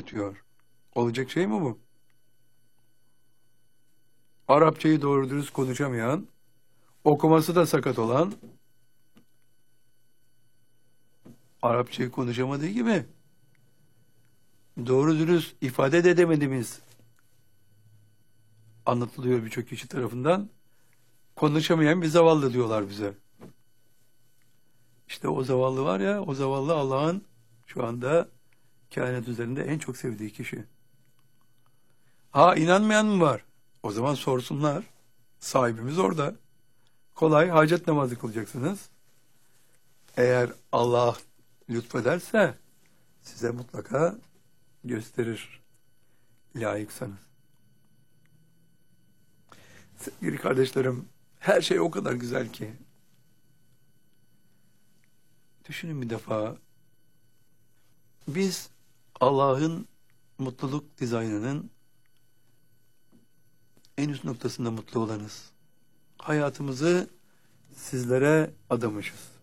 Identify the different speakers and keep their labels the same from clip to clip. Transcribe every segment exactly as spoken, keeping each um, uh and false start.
Speaker 1: öğretiyor. Olacak şey mi bu? Arapçayı doğru dürüst konuşamayan, okuması da sakat olan, Arapçayı konuşamadığı gibi doğru dürüst ifade de edemediğimiz anlatılıyor birçok kişi tarafından. Konuşamayan bir zavallı diyorlar bize. İşte o zavallı var ya, o zavallı Allah'ın şu anda kainat üzerinde en çok sevdiği kişi. Ha, inanmayan mı var? O zaman sorsunlar. Sahibimiz orada. Kolay, hacet namazı kılacaksınız. Eğer Allah lütfederse size mutlaka gösterir, layıksanız. Sevgili kardeşlerim, her şey o kadar güzel ki. Düşünün bir defa, biz Allah'ın mutluluk dizaynının en üst noktasında mutlu olanız. Hayatımızı sizlere adamışız.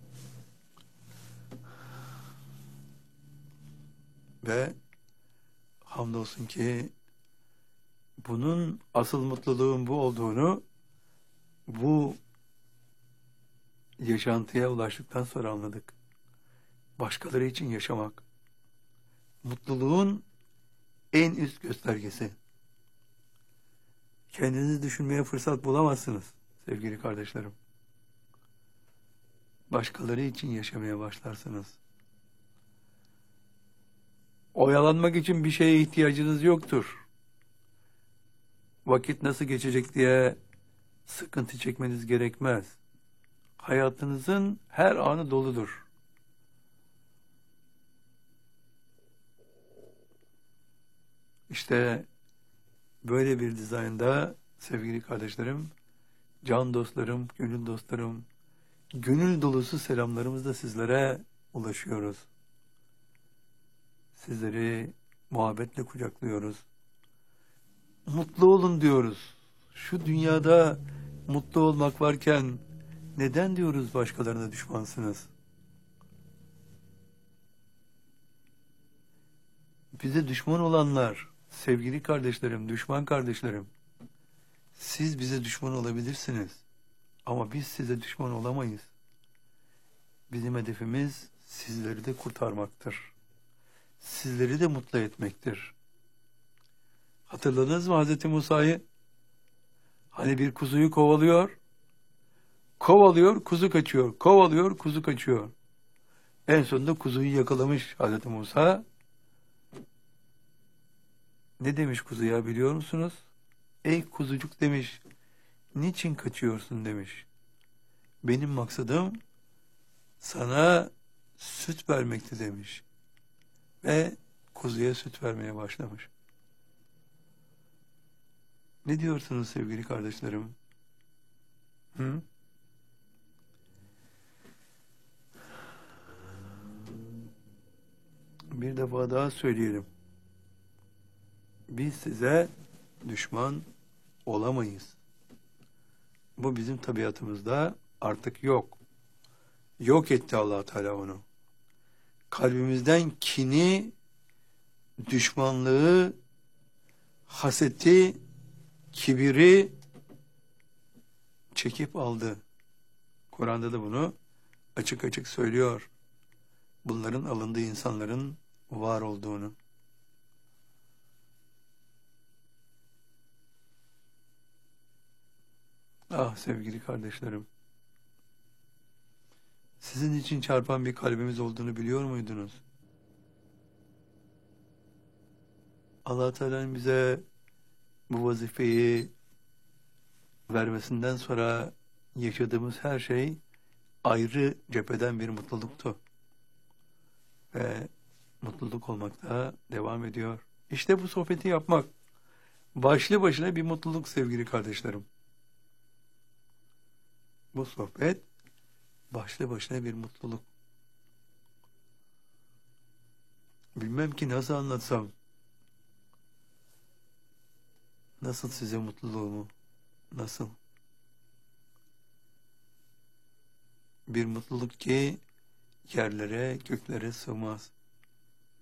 Speaker 1: Ve hamdolsun ki bunun asıl mutluluğun bu olduğunu bu yaşantıya ulaştıktan sonra anladık. Başkaları için yaşamak mutluluğun en üst göstergesi. Kendinizi düşünmeye fırsat bulamazsınız sevgili kardeşlerim. Başkaları için yaşamaya başlarsınız. Oyalanmak için bir şeye ihtiyacınız yoktur. Vakit nasıl geçecek diye sıkıntı çekmeniz gerekmez. Hayatınızın her anı doludur. İşte böyle bir dizaynda sevgili kardeşlerim, can dostlarım, gönül dostlarım, gönül dolusu selamlarımızla sizlere ulaşıyoruz. Sizleri muhabbetle kucaklıyoruz. Mutlu olun diyoruz. Şu dünyada mutlu olmak varken neden diyoruz başkalarına düşmansınız? Bize düşman olanlar, sevgili kardeşlerim, düşman kardeşlerim, siz bize düşman olabilirsiniz. Ama biz size düşman olamayız. Bizim hedefimiz sizleri de kurtarmaktır. Sizleri de mutlu etmektir. Hatırladınız mı Hazreti Musa'yı? Hani bir kuzuyu kovalıyor, kovalıyor, kuzu kaçıyor, kovalıyor, kuzu kaçıyor. En sonunda kuzuyu yakalamış Hazreti Musa. Ne demiş kuzuya biliyor musunuz? Ey kuzucuk demiş, niçin kaçıyorsun demiş. Benim maksadım sana süt vermekti demiş. Ve kuzuya süt vermeye başlamış. Ne diyorsunuz sevgili kardeşlerim? Hı? Bir defa daha söyleyelim. Biz size düşman olamayız. Bu bizim tabiatımızda artık yok. Yok etti Allah Teala onu. Kalbimizden kini, düşmanlığı, haseti, kibiri çekip aldı. Kur'an'da da bunu açık açık söylüyor. Bunların alındığı insanların var olduğunu. Ah sevgili kardeşlerim. Sizin için çarpan bir kalbimiz olduğunu biliyor muydunuz? Allah Teala'nın bize bu vazifeyi vermesinden sonra yaşadığımız her şey ayrı cepheden bir mutluluktu. Ve mutluluk olmakta devam ediyor. İşte bu sohbeti yapmak başlı başına bir mutluluk sevgili kardeşlerim. Bu sohbet başlı başına bir mutluluk. Bilmem ki nasıl anlatsam. Nasıl size mutluluğumu? Nasıl? Bir mutluluk ki yerlere, göklere sığmaz.